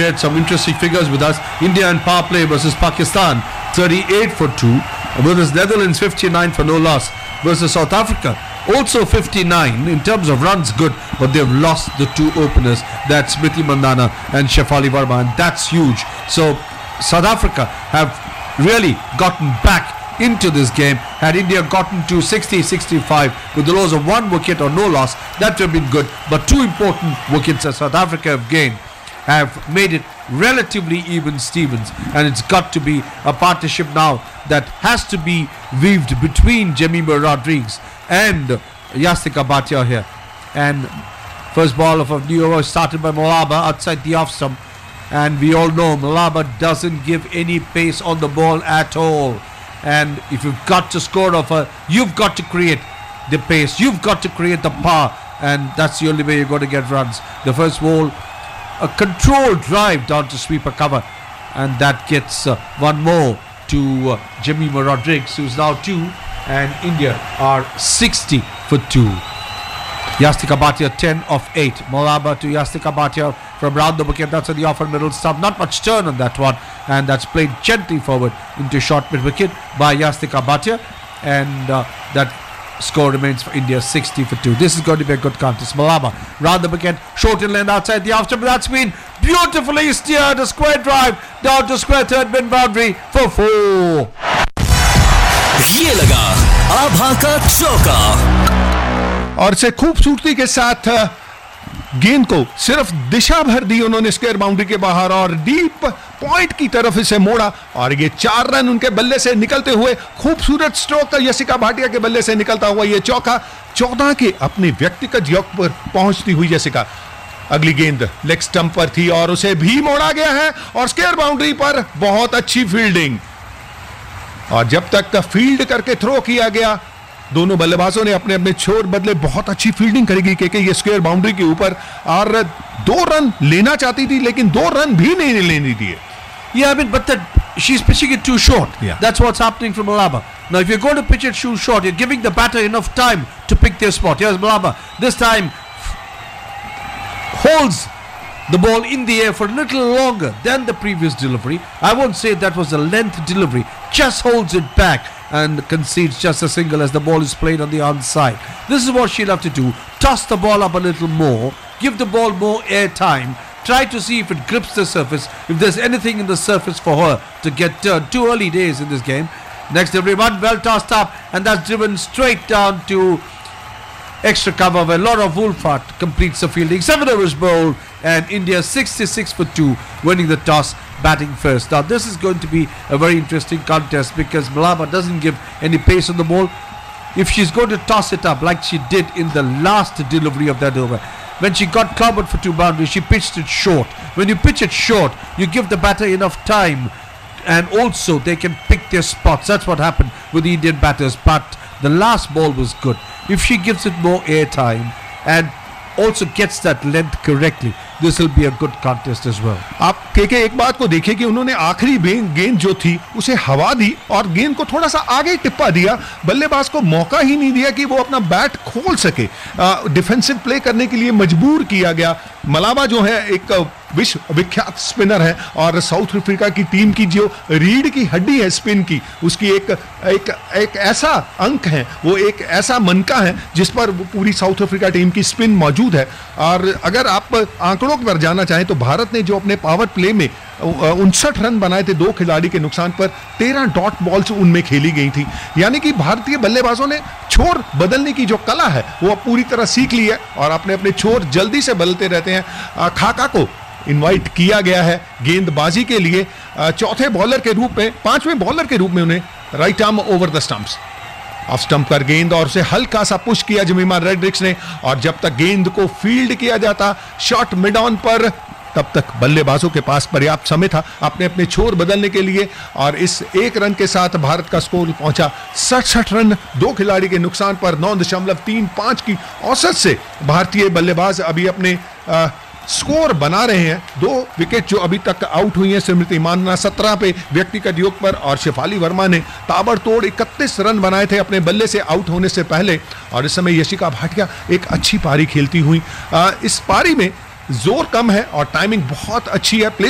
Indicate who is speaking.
Speaker 1: shared some interesting figures with us. India in power play versus Pakistan, 38 for 2. Versus Netherlands, 59 for no loss. Versus South Africa, also 59 in terms of runs, good, but they've lost the two openers. That's Smriti Mandhana and Shefali Verma, and that's huge. So South Africa have really gotten back into this game. Had India gotten to 60-65 with the loss of one wicket or no loss, that would have been good. But two important wickets that South Africa have gained have made it relatively even Stevens, and it's got to be a partnership now that has to be weaved between Jemimah Rodrigues and Yastika Bhatia here. And first ball of a new over started by Malaba outside the off stump, and we all know Malaba doesn't give any pace on the ball at all. And if you've got to score off her, you've got to create the pace, you've got to create the power, and that's the only way you're going to get runs. The first ball, a controlled drive down to sweeper cover, and that gets one more to Jemimah Rodrigues, who's now 2, and India are 60 for 2. Yastika Bhatia 10 of 8. Malaba to Yastika Bhatia from round the wicket. That's on the off and middle stump. Not much turn on that one, and that's played gently forward into short mid wicket by Yastika Bhatia, and that score remains for India 60 for 2. This is going to be a good contest. Malaba round the wicket, short inland outside the off stump. That's been beautifully steered. A square drive down to square third mid boundary for 4.
Speaker 2: ये लगा आभा का चौका,
Speaker 3: और से खूबसूरती के साथ गेंद को सिर्फ दिशा भर दी उन्होंने स्क्वायर बाउंड्री के बाहर और डीप पॉइंट की तरफ इसे मोड़ा, और ये 4 रन उनके बल्ले से निकलते हुए खूबसूरत स्ट्रोक यशिका भाटिया के बल्ले से निकलता हुआ ये चौका 14 के अपने व्यक्तिगत योग पर पहुंचती हुई यशिका। अगली गेंद लेग स्टंप पर थी और उसे भी मोड़ा गया है, और स्क्वायर बाउंड्री पर बहुत अच्छी फील्डिंग, और जब तक फील्ड करके थ्रो किया गया दोनों बल्लेबाजों ने अपने अपने छोर बदले। बहुत अच्छी फील्डिंग करेगी क्योंकि ये स्क्वायर बाउंड्री के ऊपर, और 2 रन लेना चाहती थी लेकिन 2 रन भी नहीं लेने दिए।
Speaker 1: Yeah, I mean, but she's pitching it too short.
Speaker 3: Yeah.
Speaker 1: That's what's happening from Malaba. Now, if you're going to pitch it too short, you're giving the batter enough time to pick their spot. Here's Malaba. This time holds the ball in the air for a little longer than the previous delivery. I won't say that was a length delivery. Just holds it back and concedes just a single as the ball is played on the onside. This is what she'll have to do. Toss the ball up a little more. Give the ball more air time. Try to see if it grips the surface, if there's anything in the surface for her to get turned. 2 early days in this game. Next everyone, well tossed up, and that's driven straight down to extra cover where Laura Woolfart completes the fielding. 7 overs bowled, and India 66 for 2, winning the toss, batting first. Now this is going to be a very interesting contest because Malaba doesn't give any pace on the ball. If she's going to toss it up like she did in the last delivery of that over, when she got clobbered for 2 boundaries, she pitched it short. When you pitch it short, you give the batter enough time, and also they can pick their spots. That's what happened with the Indian batters. But the last ball was good. If she gives it more air time and also gets that length correctly, this will be a good contest as well.
Speaker 3: आप के एक बात को देखिए कि उन्होंने आखिरी गेंद जो थी उसे हवा दी और गेंद को थोड़ा सा आगे टिप्पा दिया, बल्लेबाज को मौका ही नहीं दिया कि वो अपना बैट खोल सके। डिफेंसिव प्ले करने के लिए मजबूर किया गया। मलाबा जो है एक विश्व विख्यात स्पिनर है और साउथ अफ्रीका की टीम की जो रीढ़ की हड्डी है स्पिन की, उसकी एक ऐसा अंक है, वो एक ऐसा मनका है जिस पर पूरी साउथ अफ्रीका टीम की स्पिन मौजूद है। और अगर आप आंकड़ों पर जाना चाहें तो भारत ने जो अपने पावर प्ले में 59 रन बनाए थे 2 खिलाड़ी के नुकसान पर, 13 डॉट बॉल्स उनमें खेली गई थी। यानी कि भारतीय बल्लेबाजों ने छोर बदलने की जो कला है वो पूरी तरह सीख ली है और अपने अपने छोर जल्दी से बदलते रहते हैं। खाका को इनवाइट किया गया है गेंदबाजी के लिए, चौथे बॉलर के रूप में, 5वें बॉलर के रूप में उन्हें right arm over the stumps, off stump पर गेंद और उसे हल्का सा पुश किया जेमिमा रॉड्रिग्स ने। और जब तक गेंद को फील्ड किया जाता शॉट मिड ऑन पर, तब तक बल्लेबाजों के पास पर्याप्त समय था अपने अपने छोर बदलने के लिए। और इस 1 रन के साथ भारत का स्कोर पहुंचा 67 रन 2 खिलाड़ी के नुकसान पर। 9.35 की औसत से भारतीय बल्लेबाज अभी अपने स्कोर बना रहे हैं। 2 विकेट जो अभी तक आउट हुई हैं, स्मृति मानना 17 पे व्यक्तिगत योग पर और शेफाली वर्मा ने ताबड़तोड़ 31 रन बनाए थे अपने बल्ले से आउट होने से पहले। और इस समय यशिका भाटिया एक अच्छी पारी खेलती हुई। इस पारी में जोर कम है और टाइमिंग बहुत अच्छी है।